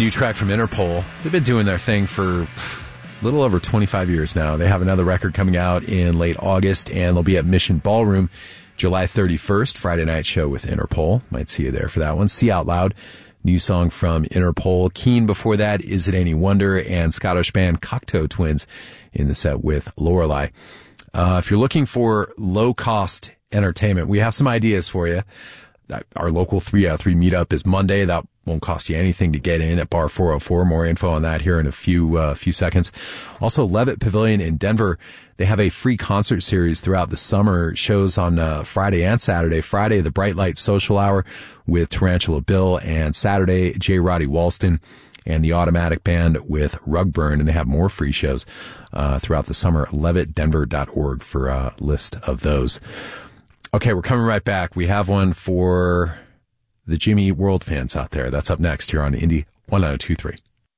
new track from Interpol. They've been doing their thing for a little over 25 years now. They have another record coming out in late August, and they'll be at Mission Ballroom July 31st, Friday night show with Interpol. Might see you there for that one. See Out Loud, new song from Interpol. Keen before that, Is It Any Wonder, and Scottish band Cocteau Twins in the set with Lorelei. If you're looking for low-cost entertainment, we have some ideas for you. Our local 303 meetup is Monday. That won't cost you anything to get in at Bar 404. More info on that here in a few seconds. Also, Levitt Pavilion in Denver, they have a free concert series throughout the summer. Shows on Friday and Saturday. Friday, the Bright Light Social Hour with Tarantula Bill, and Saturday, J. Roddy Walston and the Automatic Band with Rugburn, and they have more free shows throughout the summer. levittdenver.org for a list of those. Okay, we're coming right back. We have one for the Jimmy World fans out there. That's up next here on Indie 1023.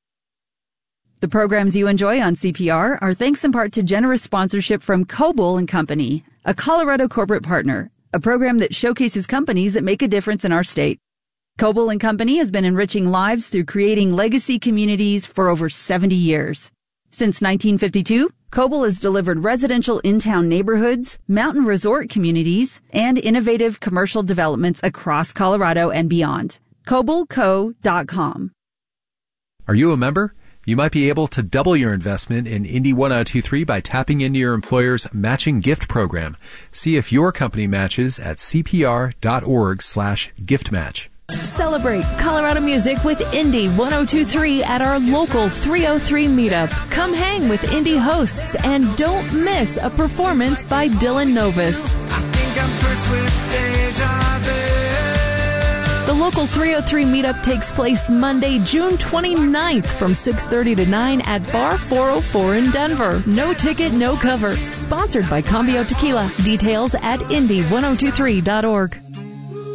The programs you enjoy on CPR are thanks in part to generous sponsorship from Coble & Company, a Colorado corporate partner, a program that showcases companies that make a difference in our state. Coble & Company has been enriching lives through creating legacy communities for over 70 years. Since 1952, Coble has delivered residential in-town neighborhoods, mountain resort communities, and innovative commercial developments across Colorado and beyond. CobleCo.com. Are you a member? You might be able to double your investment in Indie 1023 by tapping into your employer's matching gift program. See if your company matches at cpr.org/giftmatch. Celebrate Colorado music with Indie 1023 at our local 303 meetup. Come hang with indie hosts and don't miss a performance by Dylan Novus. I think I'm cursed with deja vu. The local 303 meetup takes place Monday, June 29th from 6:30 to 9 at Bar 404 in Denver. No ticket, no cover. Sponsored by Cambio Tequila. Details at indie1023.org.